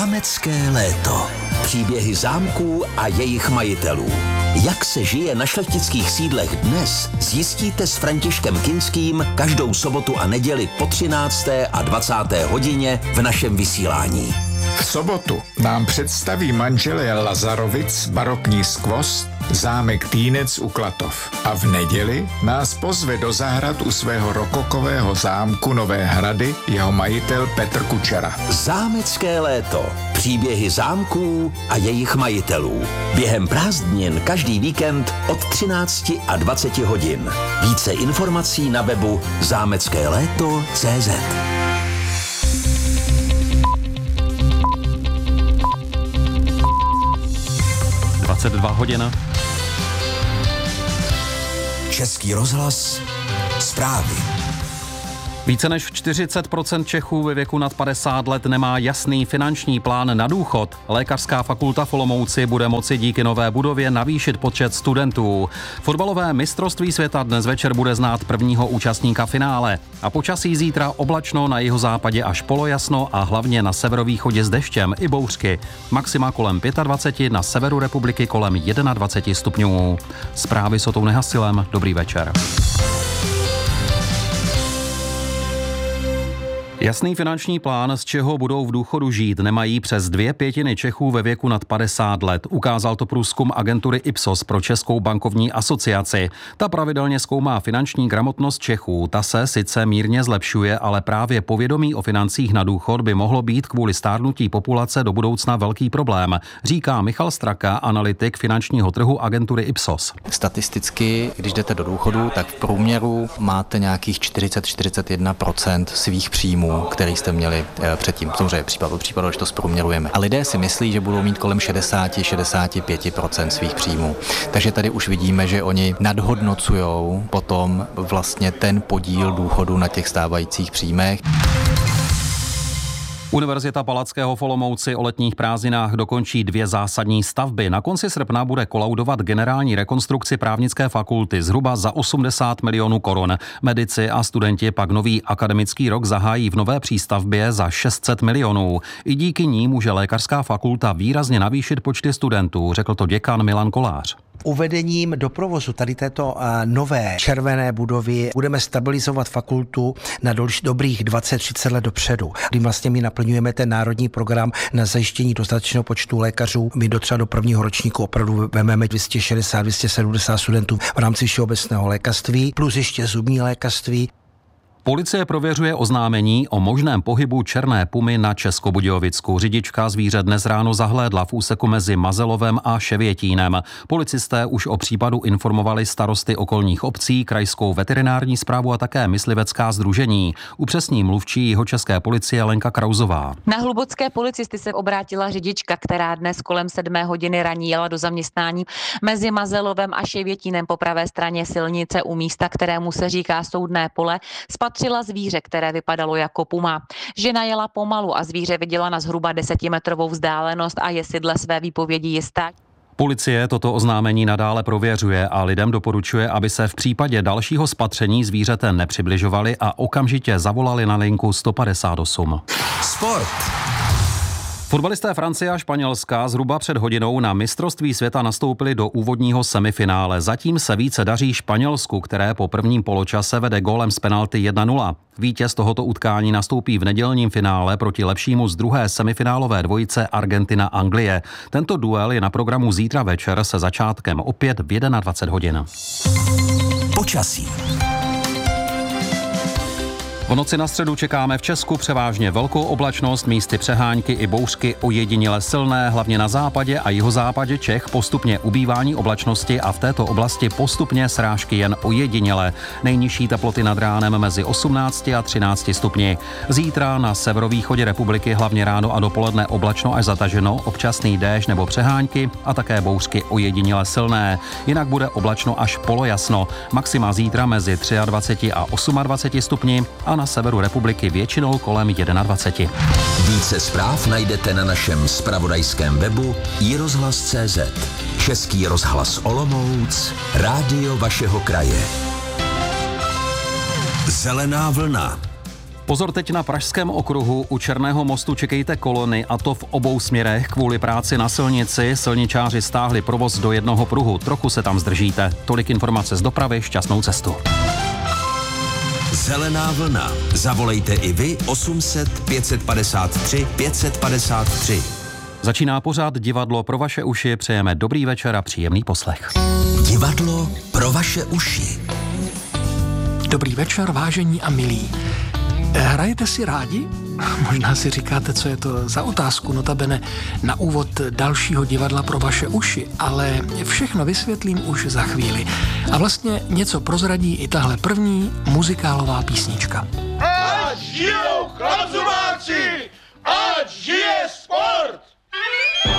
Zámecké léto. Příběhy zámků a jejich majitelů. Jak se žije na šlechtických sídlech dnes, zjistíte s Františkem Kinským každou sobotu a neděli po 13. a 20. hodině v našem vysílání. V sobotu nám představí manželé Lazarovic barokní skvost zámek Týnec u Klatov. A v neděli nás pozve do zahrad u svého rokokového zámku Nové Hrady jeho majitel Petr Kučera. Zámecké léto. Příběhy zámků a jejich majitelů. Během prázdnin každý víkend od 13 a 20 hodin. Více informací na webu zámeckéléto.cz. 22 hodin. Český rozhlas, zprávy. Více než 40% Čechů ve věku nad 50 let nemá jasný finanční plán na důchod. Lékařská fakulta v Olomouci bude moci díky nové budově navýšit počet studentů. Fotbalové mistrovství světa dnes večer bude znát prvního účastníka finále. A počasí zítra oblačno, na jihozápadě až polojasno a hlavně na severovýchodě s deštěm i bouřky. Maxima kolem 25, na severu republiky kolem 21 stupňů. Zprávy s Otou Nehasilem. Dobrý večer. Jasný finanční plán, z čeho budou v důchodu žít, nemají přes 2/5 Čechů ve věku nad 50 let. Ukázal to průzkum agentury Ipsos pro Českou bankovní asociaci. Ta pravidelně zkoumá finanční gramotnost Čechů. Ta se sice mírně zlepšuje, ale právě povědomí o financích na důchod by mohlo být kvůli stárnutí populace do budoucna velký problém, říká Michal Straka, analytik finančního trhu agentury Ipsos. Statisticky, když jdete do důchodu, tak v průměru máte nějakých 40-41% svých příjmů, který jste měli předtím. Samozřejmě případ od případu, když to zprůměrujeme. A lidé si myslí, že budou mít kolem 60-65% svých příjmů. Takže tady už vidíme, že oni nadhodnocujou potom vlastně ten podíl důchodu na těch stávajících příjmech. Univerzita Palackého v Olomouci o letních prázdninách dokončí 2 zásadní stavby. Na konci srpna bude kolaudovat generální rekonstrukci právnické fakulty zhruba za 80 milionů korun. Medici a studenti pak nový akademický rok zahájí v nové přístavbě za 600 milionů. I díky ní může lékařská fakulta výrazně navýšit počty studentů, řekl to děkan Milan Kolář. Uvedením do provozu tady této nové červené budovy budeme stabilizovat fakultu na dobrých 20-30 let dopředu, kdy vlastně my naplňujeme ten národní program na zajištění dostatečného počtu lékařů. My třeba do prvního ročníku opravdu vememe 260-270 studentů v rámci všeobecného lékařství, plus ještě zubní lékařství. Policie prověřuje oznámení o možném pohybu černé pumy na Českobudějovicku. Řidička zvíře dnes ráno zahlédla v úseku mezi Mazelovem a Ševětínem. Policisté už o případu informovali starosty okolních obcí, krajskou veterinární správu a také myslivecká sdružení. Upřesní mluvčí jihočeské policie Lenka Krauzová. Na hlubocké policisty se obrátila řidička, která dnes kolem 7 hodiny raní jela do zaměstnání mezi Mazelovem a Ševětínem po pravé straně silnice u místa, kterému se říká Soudné pole. Spatřila zvíře, které vypadalo jako puma. Žena jela pomalu a zvíře viděla na zhruba 10metrovou vzdálenost a je si dle své výpovědi jistá. Policie toto oznámení nadále prověřuje a lidem doporučuje, aby se v případě dalšího spatření zvířete nepřibližovali a okamžitě zavolali na linku 158. Sport. Fotbalisté Francie a Španělska zhruba před hodinou na mistrovství světa nastoupili do úvodního semifinále. Zatím se více daří Španělsku, které po prvním poločase vede gólem z penalty 1-0. Vítěz tohoto utkání nastoupí v nedělním finále proti lepšímu z druhé semifinálové dvojice Argentina-Anglie. Tento duel je na programu zítra večer se začátkem opět v 21 hodin. Počasí. V noci na středu čekáme v Česku převážně velkou oblačnost, místy přehánky i bouřky ojediněle silné, hlavně na západě a jihozápadě Čech postupně ubývání oblačnosti a v této oblasti postupně srážky jen ojediněle. Nejnižší teploty nad ránem mezi 18 a 13 stupni. Zítra na severovýchodě republiky hlavně ráno a dopoledne oblačno až zataženo, občasný déšť nebo přehánky a také bouřky ojediněle silné. Jinak bude oblačno až polojasno. Maxima zítra mezi 23 a 28 stupni a na severu republiky většinou kolem 21. Více zpráv najdete na našem zpravodajském webu iRozhlas.cz. Český rozhlas Olomouc, rádio vašeho kraje. Zelená vlna. Pozor, teď na Pražském okruhu u Černého mostu čekejte kolony, a to v obou směrech kvůli práci na silnici. Silničáři stáhli provoz do jednoho pruhu, trochu se tam zdržíte. Tolik informace z dopravy, šťastnou cestu. Zelená vlna. Zavolejte i vy 800 553 553. Začíná pořád Divadlo pro vaše uši, přejeme dobrý večer a příjemný poslech. Divadlo pro vaše uši. Dobrý večer, vážení a milí. Hrajete si rádi? Možná si říkáte, co je to za otázku, notabene na úvod dalšího divadla pro vaše uši, ale všechno vysvětlím už za chvíli. A vlastně něco prozradí i tahle první muzikálová písnička. Ať žijou chlapzumáci! Ať žije sport!